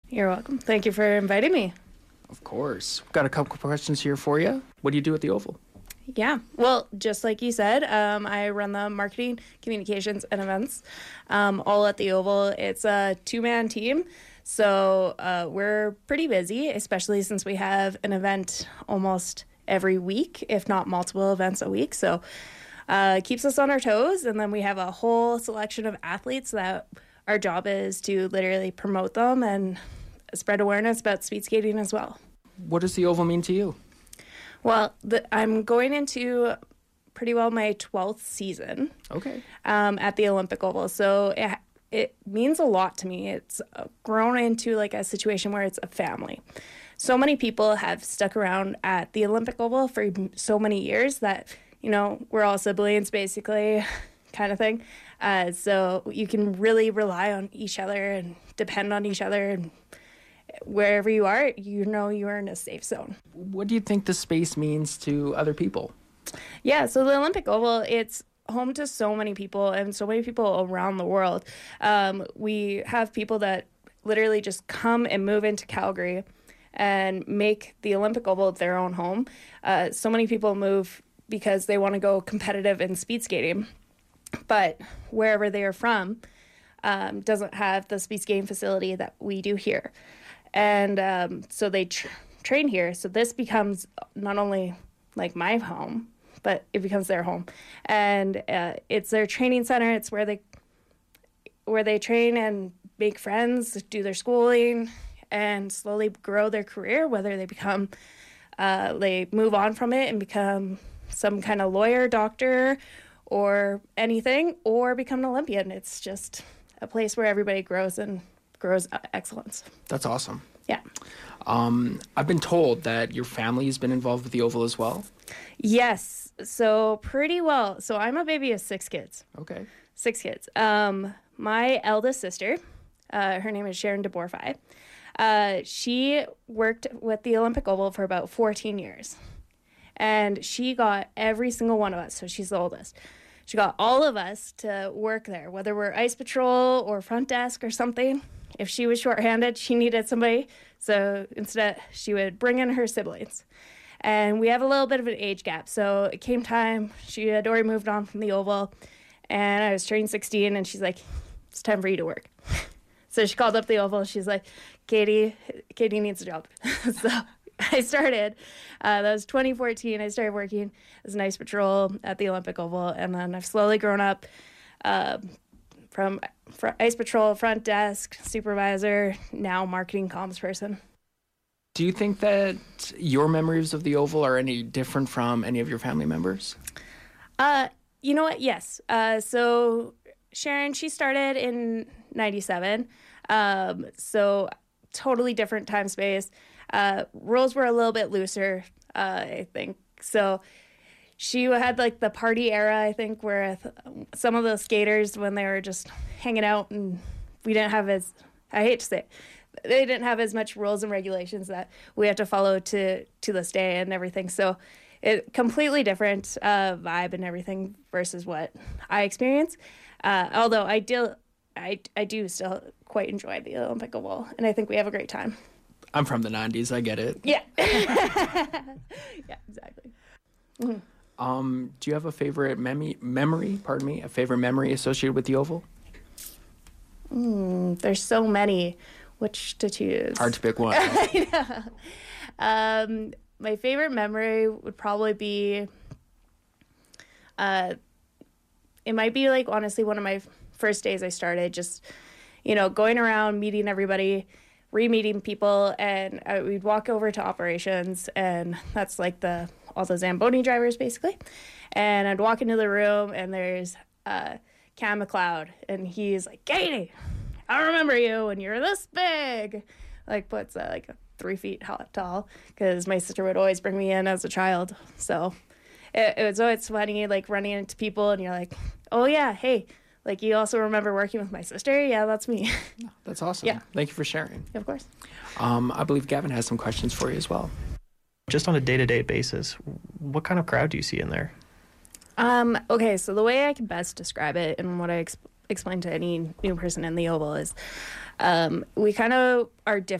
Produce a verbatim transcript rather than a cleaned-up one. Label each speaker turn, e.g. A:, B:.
A: You're welcome. Thank you for inviting me.
B: Of course. Got a couple questions here for you. What do you do at the Oval?
A: Yeah. Well, just like you said, um, I run the marketing, communications, and events um, all at the Oval. It's a two-man team, so uh, we're pretty busy, especially since we have an event almost every week, if not multiple events a week. So uh, it keeps us on our toes, and then we have a whole selection of athletes that our job is to literally promote them and spread awareness about speed skating as well.
B: What does the Oval mean to you?
A: Well, the, I'm going into pretty well my twelfth season.
B: Okay.
A: Um, at the Olympic Oval. So it, it means a lot to me. It's grown into like a situation where it's a family. So many people have stuck around at the Olympic Oval for so many years that, you know, we're all siblings basically kind of thing. Uh, so you can really rely on each other and depend on each other, and wherever you are, you know you're in a safe zone.
B: What do you think the space means to other people?
A: Yeah, so the Olympic Oval, it's home to so many people and so many people around the world. Um, we have people that literally just come and move into Calgary and make the Olympic Oval their own home. Uh, so many people move because they want to go competitive in speed skating, but wherever they are from um, doesn't have the speed skating facility that we do here. And um, so they tr- train here. So this becomes not only like my home, but it becomes their home. And uh, it's their training center. It's where they where they train and make friends, do their schooling, and slowly grow their career, whether they become, uh, they move on from it and become some kind of lawyer, doctor, or anything, or become an Olympian. It's just a place where everybody grows and grows excellence.
B: That's awesome.
A: Yeah.
B: Um, I've been told that your family has been involved with the Oval as well.
A: Yes. So pretty well. So I'm a baby of six kids.
B: Okay.
A: Six kids. Um, my eldest sister, uh, her name is Sharon DeBorfai. Uh, she worked with the Olympic Oval for about fourteen years. And she got every single one of us. So she's the oldest. She got all of us to work there, whether we're ice patrol or front desk or something. If she was shorthanded, she needed somebody. So instead, she would bring in her siblings. And we have a little bit of an age gap. So it came time, she had already moved on from the Oval. And I was turning sixteen, and she's like, it's time for you to work. So she called up the Oval. She's like, Katie, Katie needs a job. So I started. Uh, that was twenty fourteen. I started working as an ice patrol at the Olympic Oval, and then I've slowly grown up uh, from fr- ice patrol, front desk, supervisor, now marketing comms person.
B: Do you think that your memories of the Oval are any different from any of your family members?
A: Uh, you know what? Yes. Uh, so Sharon, she started in ninety-seven. Um, so totally different time space. Uh, rules were a little bit looser, uh, I think. So she had like the party era, I think, where th- some of the skaters, when they were just hanging out, and we didn't have as, I hate to say it, they didn't have as much rules and regulations that we have to follow to, to this day and everything. So it completely different uh, vibe and everything versus what I experience. Uh, although I do, I, I do still quite enjoy the Olympic Oval, and I think we have a great time.
B: I'm from the nineties. I get it.
A: Yeah. Yeah, exactly. Mm-hmm.
B: Um, do you have a favorite mem- memory, pardon me, a favorite memory associated with the Oval?
A: Mm, there's so many. Which to choose?
B: Hard to pick one.
A: I know. Um, my favorite memory would probably be, uh, it might be like honestly one of my first days I started, just, you know, going around, meeting everybody, re-meeting people, and I, we'd walk over to operations, and that's like the all the Zamboni drivers basically, and I'd walk into the room, and there's uh, Cam McLeod, and he's like, Katie, I remember you, and you're this big, like what's that, like three feet tall, because my sister would always bring me in as a child, so it, it was always funny, like running into people, and you're like, oh yeah, hey, like, you also remember working with my sister? Yeah, that's me.
B: That's awesome.
A: Yeah.
B: Thank you for sharing.
A: Of course.
B: Um, I believe Gavin has some questions for you as well.
C: Just on a day-to-day basis, what kind of crowd do you see in there?
A: Um, okay, so the way I can best describe it, and what I ex- explain to any new person in the Oval, is um, we kind of are different.